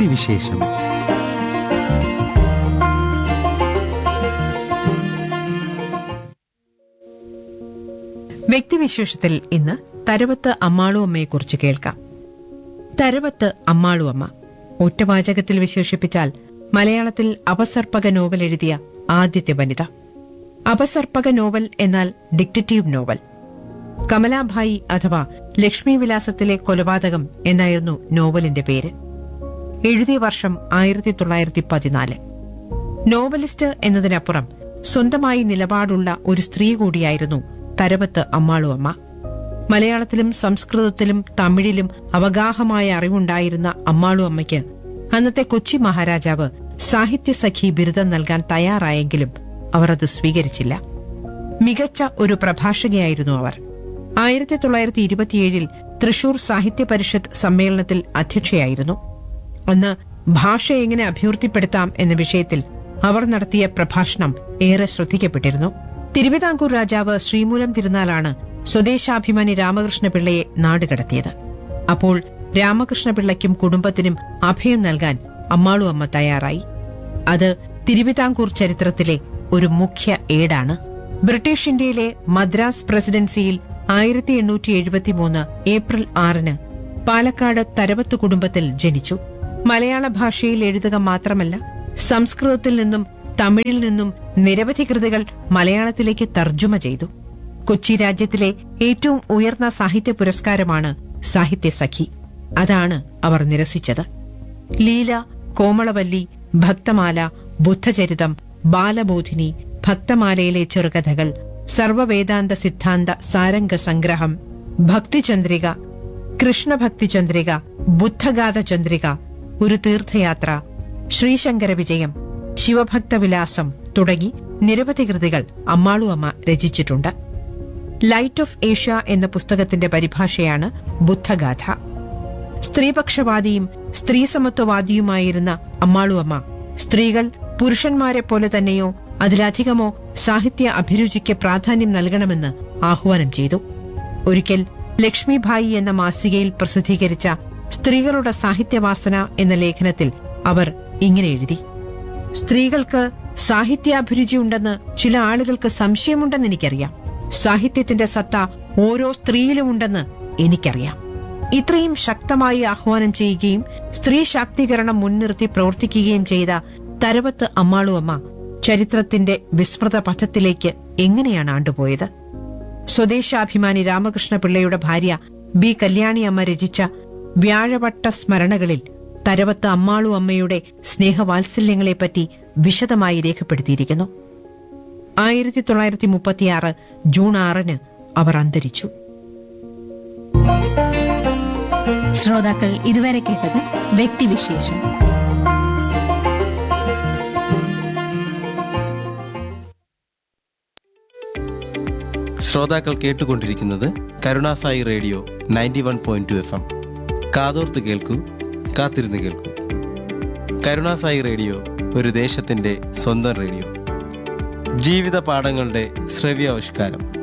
വ്യക്തിവിശേഷം. വ്യക്തിവിശേഷത്തിൽ ഇന്ന് തരവത്ത് അമ്മാളു അമ്മയെക്കുറിച്ച് കേൾക്കാം. തരവത്ത് അമ്മാളു അമ്മ ഒറ്റവാചകത്തിൽ വിശേഷിപ്പിച്ചാൽ മലയാളത്തിൽ അപസർപ്പക നോവൽ എഴുതിയ ആദ്യത്തെ വനിത. അപസർപ്പക നോവൽ എന്നാൽ ഡിക്റ്ററ്റീവ് നോവൽ. കമലാഭായി അഥവാ ലക്ഷ്മി വിലാസത്തിലെ കൊലപാതകം എന്നായിരുന്നു നോവലിന്റെ പേര്. എഴുതിയ വർഷം 1914. നോവലിസ്റ്റ് എന്നതിനപ്പുറം സ്വന്തമായി നിലപാടുള്ള ഒരു സ്ത്രീ കൂടിയായിരുന്നു തരവത്ത് അമ്മാളു അമ്മ. മലയാളത്തിലും സംസ്കൃതത്തിലും തമിഴിലും അവഗാഹമായ അറിവുണ്ടായിരുന്ന അമ്മാളു അമ്മയ്ക്ക് അന്നത്തെ കൊച്ചി മഹാരാജാവ് സാഹിത്യസഖി ബിരുദം നൽകാൻ തയ്യാറായെങ്കിലും അവർ അത് സ്വീകരിച്ചില്ല. മികച്ച ഒരു പ്രഭാഷകയായിരുന്നു അവർ. 1927 തൃശൂർ സാഹിത്യ പരിഷത്ത് സമ്മേളനത്തിൽ അധ്യക്ഷയായിരുന്നു. അന്ന് ഭാഷ എങ്ങനെ അഭിവൃദ്ധിപ്പെടുത്താം എന്ന വിഷയത്തിൽ അവർ നടത്തിയ പ്രഭാഷണം ഏറെ ശ്രദ്ധിക്കപ്പെട്ടിരുന്നു. തിരുവിതാംകൂർ രാജാവ് ശ്രീമൂലം തിരുനാളാണ് സ്വദേശാഭിമാനി രാമകൃഷ്ണപിള്ളയെ നാടുകടത്തിയത്. അപ്പോൾ രാമകൃഷ്ണപിള്ളയ്ക്കും കുടുംബത്തിനും അഭയം നൽകാൻ അമ്മാളു അമ്മ തയ്യാറായി. അത് തിരുവിതാംകൂർ ചരിത്രത്തിലെ ഒരു മുഖ്യ ഏടാണ്. ബ്രിട്ടീഷ് ഇന്ത്യയിലെ മദ്രാസ് പ്രസിഡൻസിയിൽ 1873 ഏപ്രിൽ 6 പാലക്കാട് തരവത്ത് കുടുംബത്തിൽ ജനിച്ചു. മലയാള ഭാഷയിൽ എഴുതുക മാത്രമല്ല, സംസ്കൃതത്തിൽ നിന്നും തമിഴിൽ നിന്നും നിരവധി കൃതികൾ മലയാളത്തിലേക്ക് തർജ്ജമ ചെയ്തു. കൊച്ചി രാജ്യത്തിലെ ഏറ്റവും ഉയർന്ന സാഹിത്യ പുരസ്കാരമാണ് സാഹിത്യസഖി. അതാണ് അവർ നിരസിച്ചത്. ലീല, കോമളവല്ലി, ഭക്തമാല, ബുദ്ധചരിതം, ബാലബോധിനി, ഭക്തമാലയിലെ ചെറുകഥകൾ, സർവവേദാന്ത സിദ്ധാന്ത സാരംഗ സംഗ്രഹം, ഭക്തിചന്ദ്രിക, കൃഷ്ണഭക്തിചന്ദ്രിക, ബുദ്ധഗാഥ ചന്ദ്രിക, ഒരു തീർത്ഥയാത്ര, ശ്രീശങ്കര വിജയം, ശിവഭക്തവിലാസം തുടങ്ങി നിരവധി കൃതികൾ അമ്മാളു അമ്മ രചിച്ചിട്ടുണ്ട്. ലൈറ്റ് ഓഫ് ഏഷ്യ എന്ന പുസ്തകത്തിന്റെ പരിഭാഷയാണ് ബുദ്ധഗാഥ. സ്ത്രീപക്ഷവാദിയും സ്ത്രീസമത്വവാദിയുമായിരുന്ന അമ്മാളു അമ്മ സ്ത്രീകൾ പുരുഷന്മാരെ പോലെ തന്നെയോ അതിലധികമോ സാഹിത്യ അഭിരുചിക്ക് പ്രാധാന്യം നൽകണമെന്ന് ആഹ്വാനം ചെയ്തു. ഒരിക്കൽ ലക്ഷ്മിഭായി എന്ന മാസികയിൽ പ്രസിദ്ധീകരിച്ച സ്ത്രീകളുടെ സാഹിത്യവാസന എന്ന ലേഖനത്തിൽ അവർ ഇങ്ങനെ എഴുതി: സ്ത്രീകൾക്ക് സാഹിത്യാഭിരുചി ഉണ്ടെന്ന് ചില ആളുകൾക്ക് സംശയമുണ്ടെന്ന് എനിക്കറിയാം. സാഹിത്യത്തിന്റെ സത്ത ഓരോ സ്ത്രീയിലും ഉണ്ടെന്ന് എനിക്കറിയാം. ഇത്രയും ശക്തമായി ആഹ്വാനം ചെയ്യുകയും സ്ത്രീ ശാക്തീകരണം മുൻനിർത്തി പ്രവർത്തിക്കുകയും ചെയ്ത തരവത്ത് അമ്മാളു അമ്മ ചരിത്രത്തിന്റെ വിസ്മൃത പഥത്തിലേക്ക് എങ്ങനെയാണ് ആണ്ടുപോയത്? സ്വദേശാഭിമാനി രാമകൃഷ്ണപിള്ളയുടെ ഭാര്യ ബി കല്യാണി അമ്മ രചിച്ച വ്യാഴവട്ട സ്മരണകളിൽ തരവത്ത് അമ്മാളു അമ്മയുടെ സ്നേഹവാത്സല്യങ്ങളെപ്പറ്റി വിശദമായി രേഖപ്പെടുത്തിയിരിക്കുന്നു. 1936 ജൂൺ 6 അവർ അന്തരിച്ചു. ശ്രോതാക്കൾ ഇതുവരെ കേട്ടത് വ്യക്തിവിശേഷം. ശ്രോതാക്കൾ കേട്ടുകൊണ്ടിരിക്കുന്നത് കരുണാസായി റേഡിയോ 91.2 FM. കാതോർത്ത് കേൾക്കൂ, കാത്തിരുന്ന് കേൾക്കൂ. കരുണാസായി റേഡിയോ ഒരു ദേശത്തിന്റെ സ്വന്തം റേഡിയോ. ജീവിത പാഠങ്ങളുടെ ശ്രവ്യാവിഷ്കാരം.